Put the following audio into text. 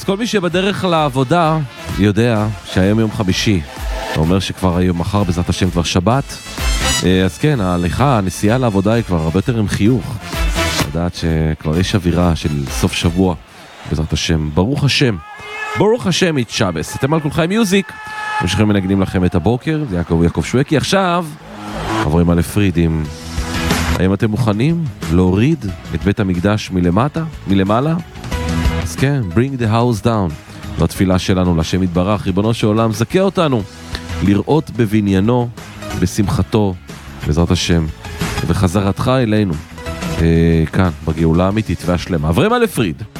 כל מי שבדרך לעבודה יודע שהיום יום חמישי. זה אומר שכבר היום מחר בעזרת השם כבר שבת. אז כן, ההליכה, הנסיעה לעבודה היא כבר הרבה יותר עם חיוך. לדעת שכבר יש אווירה של סוף שבוע בעזרת השם. ברוך השם. ברוך השם את שבס. אתם על כולכם מיוזיק. ממשיכים מנגנים לכם את הבוקר. זה יעקב שווקי. עכשיו עוברים על הפרידים. האם אתם מוכנים להוריד את בית המקדש מלמעלה? אז כן, bring the house down. זו התפילה שלנו לשם יתברך, ריבונו של עולם, זכה אותנו לראות בבניינו, בשמחתו, בעזרת השם, וחזרתך אלינו, כאן, בגאולה האמיתית והשלמה. עוברים על הפריד.